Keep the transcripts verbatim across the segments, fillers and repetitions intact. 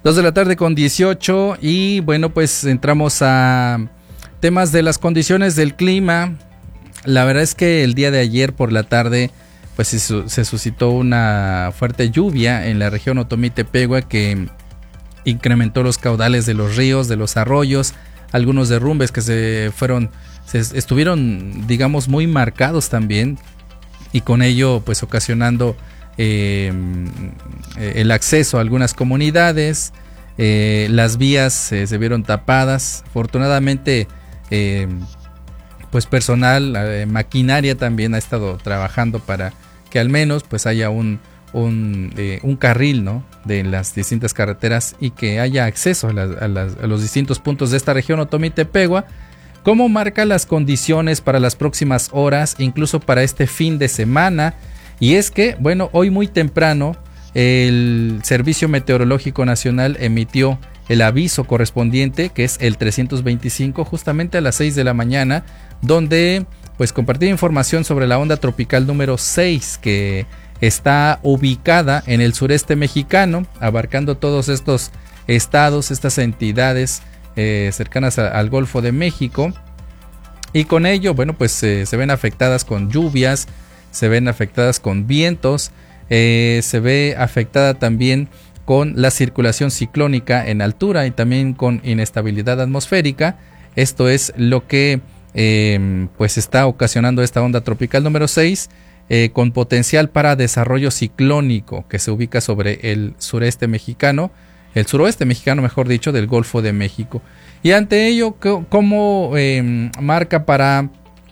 dos de la tarde con dieciocho y bueno, pues entramos a temas de las condiciones del clima. La verdad es que el día de ayer por la tarde pues se, se suscitó una fuerte lluvia en la región Otomí-Tepehua que incrementó los caudales de los ríos, de los arroyos, algunos derrumbes que se fueron, se estuvieron digamos muy marcados también y con ello pues ocasionando Eh, el acceso a algunas comunidades, eh, las vías eh, se vieron tapadas. Afortunadamente eh, pues personal, eh, maquinaria también ha estado trabajando para que al menos pues haya un, un, eh, un carril, ¿no?, de las distintas carreteras y que haya acceso a, la, a, las, a los distintos puntos de esta región Otomí-Tepehua. ¿Cómo marca las condiciones para las próximas horas, incluso para este fin de semana? Y es que, bueno, hoy muy temprano el Servicio Meteorológico Nacional emitió el aviso correspondiente, que es el trescientos veinticinco, justamente a las seis de la mañana, donde pues compartía información sobre la onda tropical número seis, que está ubicada en el sureste mexicano, abarcando todos estos estados, estas entidades eh, cercanas a, al Golfo de México. Y con ello, bueno, pues eh, se ven afectadas con lluvias, se ven afectadas con vientos, eh, se ve afectada también con la circulación ciclónica en altura y también con inestabilidad atmosférica. Esto es lo que eh, pues está ocasionando esta onda tropical número seis, eh, con potencial para desarrollo ciclónico, que se ubica sobre el sureste mexicano, el suroeste mexicano, mejor dicho, del Golfo de México. Y ante ello, ¿cómo eh, marca para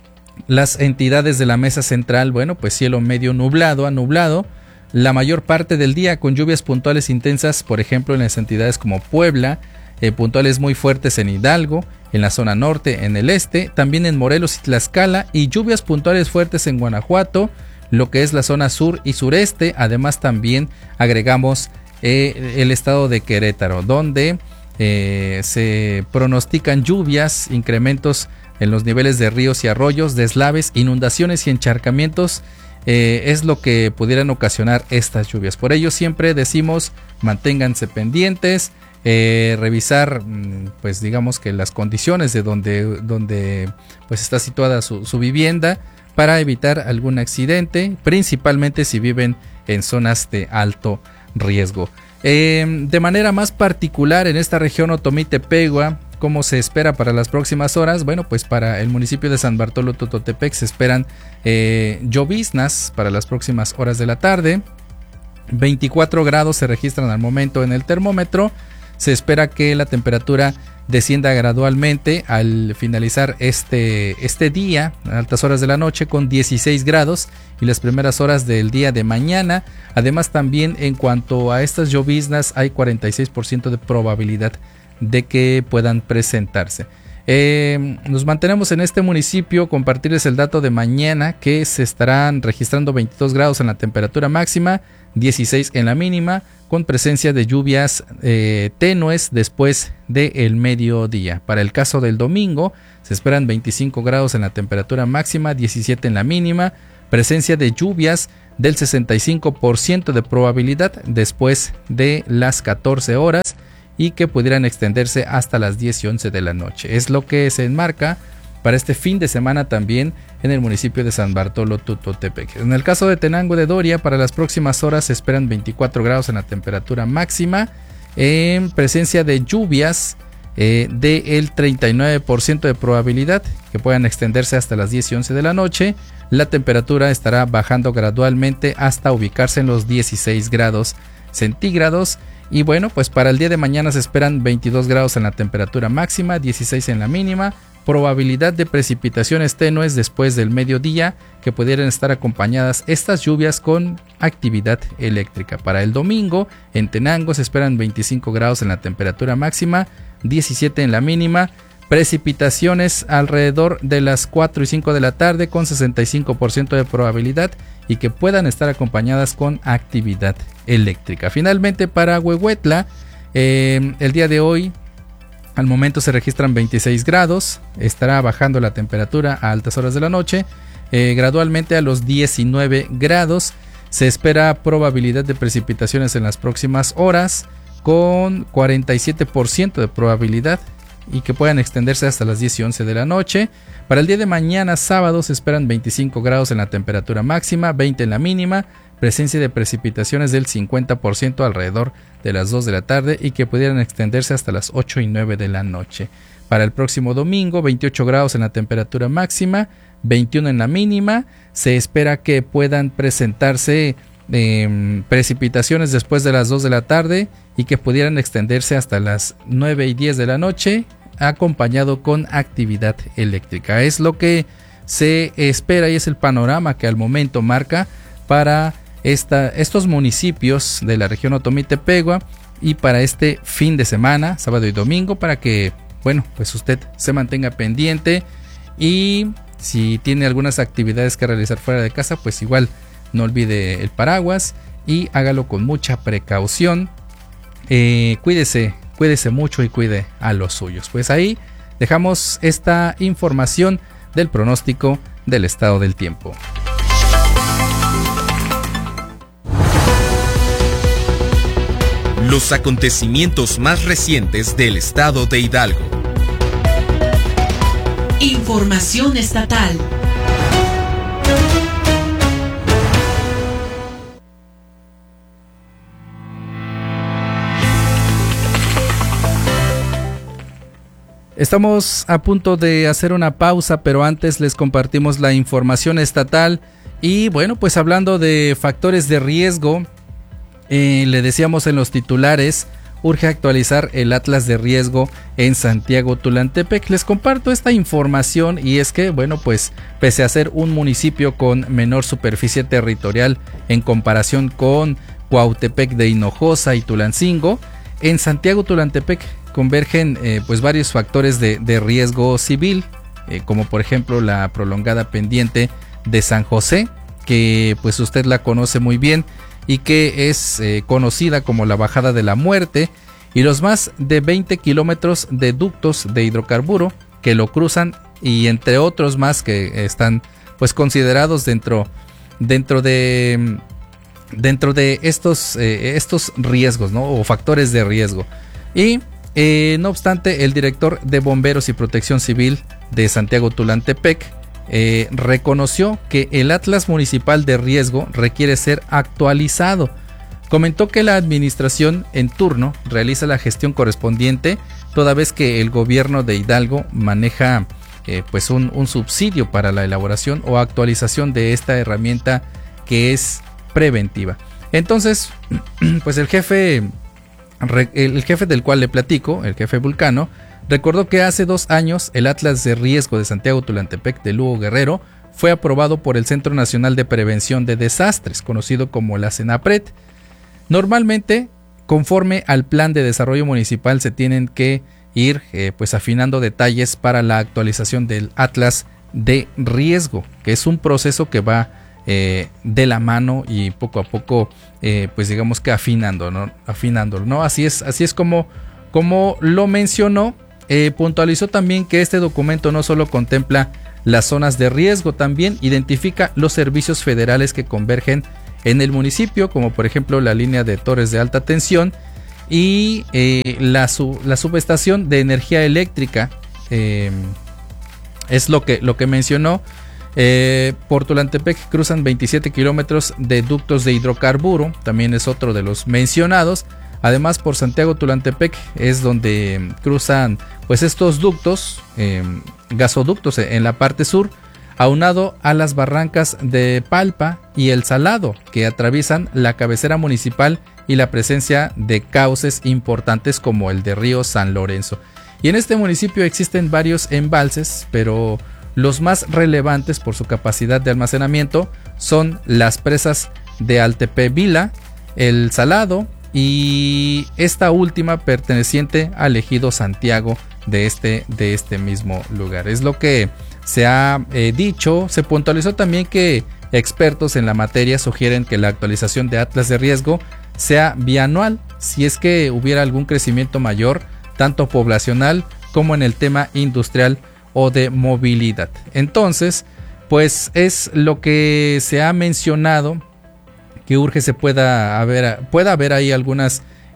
las entidades de la mesa central? Bueno, pues cielo medio nublado a nublado la mayor parte del día, con lluvias puntuales intensas, por ejemplo en las entidades como Puebla, eh, puntuales muy fuertes en Hidalgo, en la zona norte, en el este, también en Morelos y Tlaxcala, y lluvias puntuales fuertes en Guanajuato, lo que es la zona sur y sureste. Además también agregamos eh, el estado de Querétaro, donde eh, se pronostican lluvias, incrementos en los niveles de ríos y arroyos, deslaves, inundaciones y encharcamientos, eh, es lo que pudieran ocasionar estas lluvias. Por ello siempre decimos manténganse pendientes, eh, revisar pues digamos que las condiciones de donde, donde pues está situada su, su vivienda para evitar algún accidente, principalmente si viven en zonas de alto riesgo. Eh, de manera más particular en esta región Otomí-Tepehua, ¿cómo se espera para las próximas horas? Bueno, pues para el municipio de San Bartolo Tototepec se esperan eh, lloviznas para las próximas horas de la tarde. veinticuatro grados se registran al momento en el termómetro. Se espera que la temperatura descienda gradualmente al finalizar este, este día, a altas horas de la noche, con dieciséis grados, y las primeras horas del día de mañana. Además también en cuanto a estas lloviznas hay cuarenta y seis por ciento de probabilidad de que puedan presentarse. Eh, nos mantenemos en este municipio, compartirles el dato de mañana, que se estarán registrando veintidós grados en la temperatura máxima, dieciséis en la mínima, con presencia de lluvias eh, tenues después del mediodía. Para el caso del domingo se esperan veinticinco grados en la temperatura máxima, diecisiete en la mínima, presencia de lluvias del sesenta y cinco por ciento de probabilidad después de las catorce horas y que pudieran extenderse hasta las diez y once de la noche. Es lo que se enmarca para este fin de semana también en el municipio de San Bartolo Tototepec. En el caso de Tenango de Doria, para las próximas horas se esperan veinticuatro grados en la temperatura máxima, en presencia de lluvias eh, del treinta y nueve por ciento de probabilidad que puedan extenderse hasta las diez y once de la noche. La temperatura estará bajando gradualmente hasta ubicarse en los dieciséis grados centígrados. Y bueno, pues para el día de mañana se esperan veintidós grados en la temperatura máxima, dieciséis en la mínima, probabilidad de precipitaciones tenues después del mediodía que pudieran estar acompañadas estas lluvias con actividad eléctrica. Para el domingo en Tenango se esperan veinticinco grados en la temperatura máxima, diecisiete en la mínima, precipitaciones alrededor de las cuatro y cinco de la tarde con sesenta y cinco por ciento de probabilidad y que puedan estar acompañadas con actividad eléctrica. Finalmente para Huehuetla, eh, el día de hoy al momento se registran veintiséis grados, estará bajando la temperatura a altas horas de la noche, eh, gradualmente a los diecinueve grados. Se espera probabilidad de precipitaciones en las próximas horas con cuarenta y siete por ciento de probabilidad y que puedan extenderse hasta las diez y once de la noche. Para el día de mañana, sábado, se esperan veinticinco grados en la temperatura máxima, veinte en la mínima, presencia de precipitaciones del cincuenta por ciento alrededor de las dos de la tarde y que pudieran extenderse hasta las ocho y nueve de la noche. Para el próximo domingo, veintiocho grados en la temperatura máxima, veintiuno en la mínima. Se espera que puedan presentarse eh, precipitaciones después de las dos de la tarde y que pudieran extenderse hasta las nueve y diez de la noche, acompañado con actividad eléctrica. Es lo que se espera y es el panorama que al momento marca para esta, estos municipios de la región Otomí-Tepehua y para este fin de semana, sábado y domingo, para que, bueno, pues usted se mantenga pendiente y si tiene algunas actividades que realizar fuera de casa, pues igual no olvide el paraguas y hágalo con mucha precaución. Eh, cuídese, cuídese mucho y cuide a los suyos. Pues ahí dejamos esta información del pronóstico del estado del tiempo. Los acontecimientos más recientes del estado de Hidalgo. Información estatal. Estamos a punto de hacer una pausa, pero antes les compartimos la información estatal. Y bueno, pues hablando de factores de riesgo, eh, le decíamos en los titulares, urge actualizar el atlas de riesgo en Santiago Tulantepec. Les comparto esta información y es que, bueno, pues pese a ser un municipio con menor superficie territorial en comparación con Cuautepec de Hinojosa y Tulancingo, en Santiago Tulantepec convergen eh, pues varios factores de, de riesgo civil, eh, como por ejemplo la prolongada pendiente de San José, que pues usted la conoce muy bien y que es eh, conocida como la Bajada de la Muerte, y los más de veinte kilómetros de ductos de hidrocarburo que lo cruzan, y entre otros más que están pues considerados dentro, dentro de dentro de estos, eh, estos riesgos, ¿no? O factores de riesgo. Y Eh, no obstante, el director de Bomberos y Protección Civil de Santiago Tulantepec eh, reconoció que el Atlas Municipal de Riesgo requiere ser actualizado. Comentó que la administración en turno realiza la gestión correspondiente, toda vez que el gobierno de Hidalgo maneja eh, pues un, un subsidio para la elaboración o actualización de esta herramienta que es preventiva. Entonces, pues el jefe... El jefe del cual le platico, el jefe Vulcano, recordó que hace dos años el Atlas de Riesgo de Santiago Tulantepec de Lugo Guerrero fue aprobado por el Centro Nacional de Prevención de Desastres, conocido como la CENAPRED. Normalmente, conforme al plan de desarrollo municipal, se tienen que ir eh, pues afinando detalles para la actualización del Atlas de Riesgo, que es un proceso que va Eh, de la mano y poco a poco eh, pues digamos que afinando, ¿no? Afinándolo, ¿no? Así es, así es como, como lo mencionó. Eh, puntualizó también que este documento no solo contempla las zonas de riesgo, también identifica los servicios federales que convergen en el municipio, como por ejemplo la línea de torres de alta tensión y eh, la, su, la subestación de energía eléctrica. Eh, es lo que, lo que mencionó. Eh, por Tulantepec cruzan veintisiete kilómetros de ductos de hidrocarburo, también es otro de los mencionados. Además, por Santiago Tulantepec es donde cruzan pues estos ductos, eh, gasoductos en la parte sur, aunado a las barrancas de Palpa y El Salado, que atraviesan la cabecera municipal y la presencia de cauces importantes como el de Río San Lorenzo. Y en este municipio existen varios embalses, pero los más relevantes por su capacidad de almacenamiento son las presas de Altepevila, El Salado y esta última perteneciente al ejido Santiago de este, de este mismo lugar. Es lo que se ha eh, dicho. Se puntualizó también que expertos en la materia sugieren que la actualización de Atlas de Riesgo sea bianual, si es que hubiera algún crecimiento mayor, tanto poblacional como en el tema industrial o de movilidad. Entonces, pues es lo que se ha mencionado, que urge se pueda haber, pueda haber ahí algunas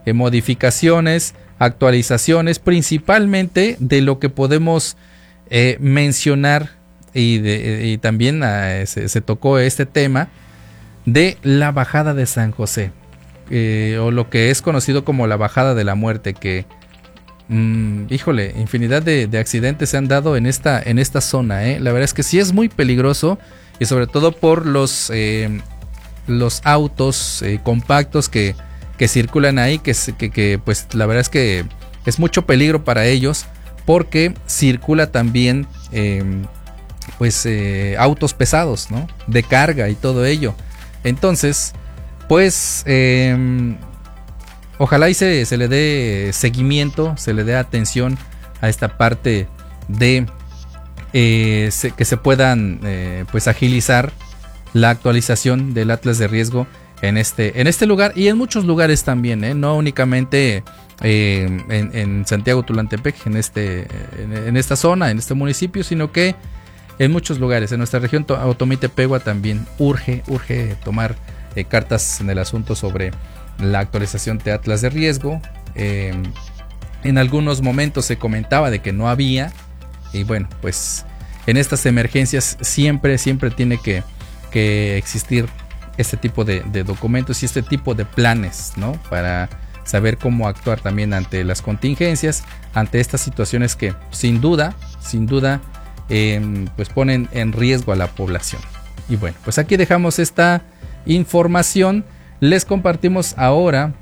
eh, modificaciones, actualizaciones, principalmente de lo que podemos eh, mencionar y, de, y también eh, se, se tocó este tema de la bajada de San José, eh, o lo que es conocido como la bajada de la muerte, que mmm, híjole, infinidad de, de accidentes se han dado en esta, en esta zona, ¿eh? La verdad es que sí es muy peligroso, y sobre todo por los, eh, los autos eh, compactos que, que circulan ahí, que, que, que pues la verdad es que es mucho peligro para ellos, porque circula también eh, pues eh, autos pesados, ¿no? De carga y todo ello. Entonces, pues eh, ojalá y se, se le dé seguimiento, se le dé atención a esta parte de eh, se, que se puedan eh, pues agilizar la actualización del Atlas de riesgo en este, en este lugar y en muchos lugares también, ¿eh? No únicamente eh, en, en Santiago Tulantepec, en, este, en, en esta zona, en este municipio, sino que en muchos lugares, en nuestra región Otomí-Tepegua también urge, urge tomar eh, cartas en el asunto sobre la actualización de Atlas de riesgo. Eh, en algunos momentos se comentaba de que no había, y bueno, pues en estas emergencias siempre, siempre tiene que, que existir este tipo de, de documentos y este tipo de planes, ¿no? Para saber cómo actuar también ante las contingencias, ante estas situaciones que sin duda, sin duda, Eh, pues ponen en riesgo a la población. Y bueno, pues aquí dejamos esta información. Les compartimos ahora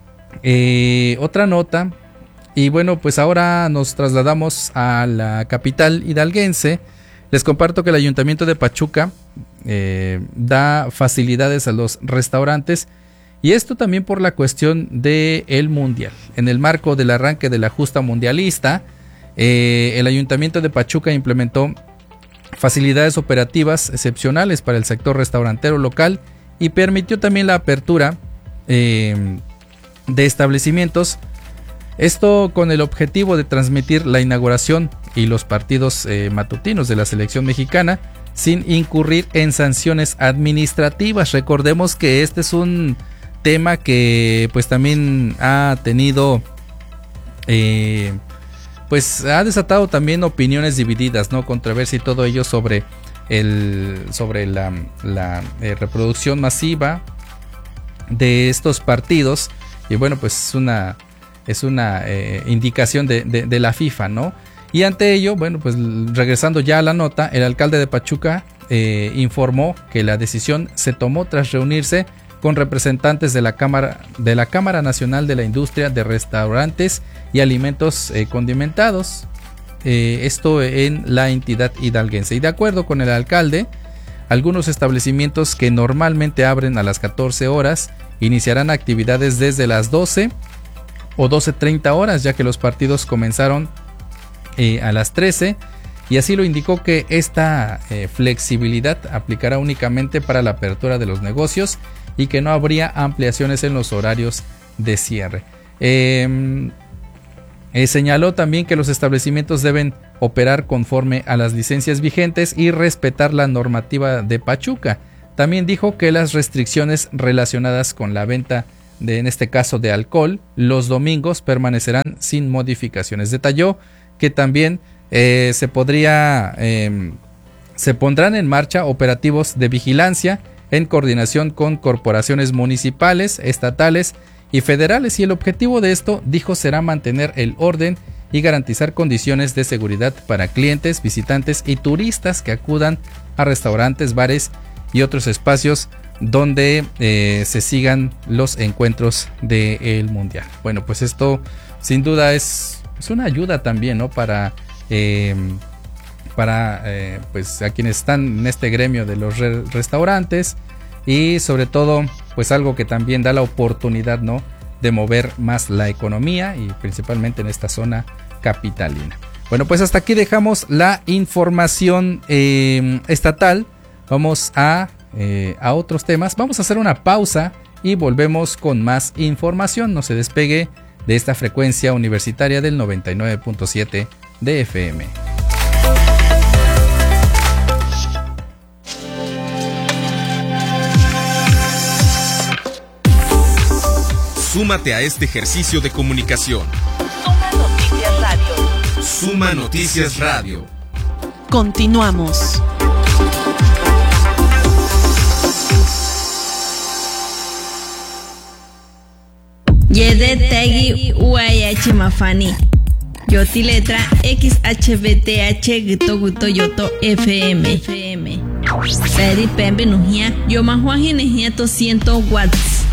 eh, otra nota. Y bueno, pues ahora nos trasladamos a la capital hidalguense. Les comparto que el Ayuntamiento de Pachuca eh, da facilidades a los restaurantes, y esto también por la cuestión del Mundial. En el marco del arranque de la justa mundialista, Eh, el Ayuntamiento de Pachuca implementó facilidades operativas excepcionales para el sector restaurantero local y permitió también la apertura eh, de establecimientos. Esto con el objetivo de transmitir la inauguración y los partidos eh, matutinos de la selección mexicana sin incurrir en sanciones administrativas. Recordemos que este es un tema que pues también ha tenido eh, pues ha desatado también opiniones divididas, ¿no? Controversia y todo ello sobre el sobre la, la eh, reproducción masiva de estos partidos. Y bueno, pues es una es una eh, indicación de, de, de la FIFA, ¿no? Y ante ello, bueno, pues regresando ya a la nota, el alcalde de Pachuca eh, informó que la decisión se tomó tras reunirse con representantes de la Cámara de la Cámara Nacional de la Industria de Restaurantes y Alimentos eh, Condimentados, eh, esto en la entidad hidalguense. Y de acuerdo con el alcalde, algunos establecimientos que normalmente abren a las catorce horas iniciarán actividades desde las doce o doce treinta horas, ya que los partidos comenzaron eh, a las trece, y así lo indicó que esta eh, flexibilidad aplicará únicamente para la apertura de los negocios y que no habría ampliaciones en los horarios de cierre. Eh, eh, señaló también que los establecimientos deben operar conforme a las licencias vigentes y respetar la normativa de Pachuca. También dijo que las restricciones relacionadas con la venta de, en este caso, de alcohol, los domingos permanecerán sin modificaciones. Detalló que también eh, se podría, eh, se pondrán en marcha operativos de vigilancia en coordinación con corporaciones municipales, estatales y federales, y el objetivo de esto, dijo, será mantener el orden y garantizar condiciones de seguridad para clientes, visitantes y turistas que acudan a restaurantes, bares y otros espacios donde eh, se sigan los encuentros del Mundial. Bueno, pues esto sin duda es, es una ayuda también, ¿no? Para eh, para eh, pues a quienes están en este gremio de los re- restaurantes, y sobre todo pues algo que también da la oportunidad, ¿no?, de mover más la economía y principalmente en esta zona capitalina. Bueno, pues hasta aquí dejamos la información eh, estatal. Vamos a, eh, a otros temas. Vamos a hacer una pausa y volvemos con más información. No se despegue de esta frecuencia universitaria del noventa y nueve punto siete de F M. Súmate a este ejercicio de comunicación. Suma Noticias Radio. Suma Noticias Radio. Continuamos. Yede Tegi Uayachi Mafani. Yoti letra X H B T H Gito Guto Yoto F M. Seri Pembe Nujia. Yo Mahuaji Nejia doscientos watts.